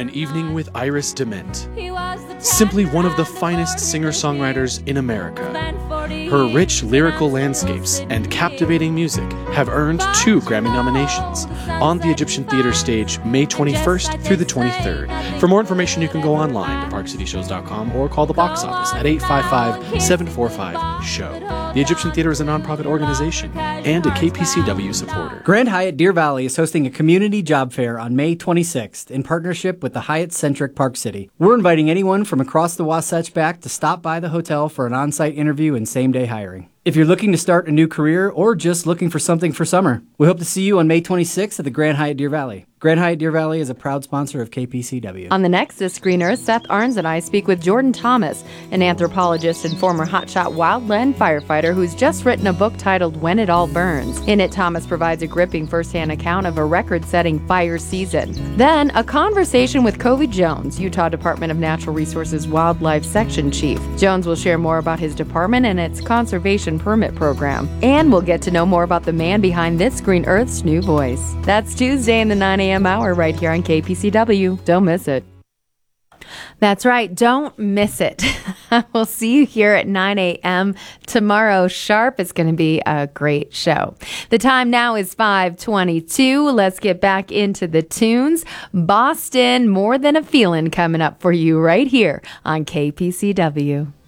An Evening with Iris DeMent. Simply one of the finest singer-songwriters in America. Her rich lyrical landscapes and captivating music have earned 2 Grammy nominations on the Egyptian Theater stage May 21st through the 23rd. For more information, you can go online to parkcityshows.com or call the box office at 855-745-SHOW. The Egyptian Theater is a nonprofit organization and a KPCW supporter. Grand Hyatt Deer Valley is hosting a community job fair on May 26th in partnership with the Hyatt-centric Park City. We're inviting anyone from across the Wasatch Back to stop by the hotel for an on-site interview and same-day hiring. If you're looking to start a new career or just looking for something for summer, we hope to see you on May 26th at the Grand Hyatt Deer Valley. Grand Hyatt Deer Valley is a proud sponsor of KPCW. On the next This Green Earth, Seth Arns and I speak with Jordan Thomas, an anthropologist and former hotshot wildland firefighter who's just written a book titled When It All Burns. In it, Thomas provides a gripping firsthand account of a record-setting fire season. Then, a conversation with Covey Jones, Utah Department of Natural Resources Wildlife Section Chief. Jones will share more about his department and its conservation permit program. And we'll get to know more about the man behind This Green Earth's new voice. That's Tuesday in the 9 a.m. hour right here on KPCW. Don't miss it. That's right. Don't miss it. We'll see you here at 9 a.m. tomorrow sharp. It's going to be a great show. The time now is 5:22. Let's get back into the tunes. Boston, More Than a Feeling coming up for you right here on KPCW.